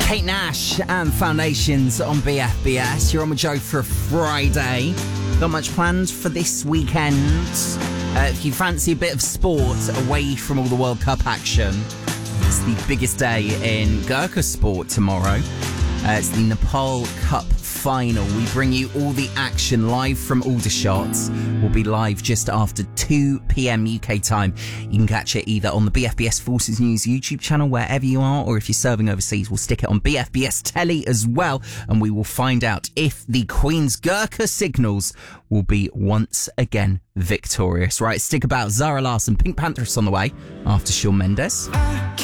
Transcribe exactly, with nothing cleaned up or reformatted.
Kate Nash and Foundations on B F B S. You're on with Joe for a Friday. Not much planned for this weekend. Uh, if you fancy a bit of sport away from all the World Cup action, it's the biggest day in Gurkha sport tomorrow. Uh, it's the Nepal Cup final. We bring you all the action live from Aldershot. We'll be live just after two p.m. U K time. You can catch it either on the B F B S Forces News YouTube channel, wherever you are, or if you're serving overseas, we'll stick it on B F B S Telly as well, and we will find out if the Queen's Gurkha Signals will be once again victorious. Right, stick about. Zara Larsson, Pink Panthers on the way after Shawn Mendes.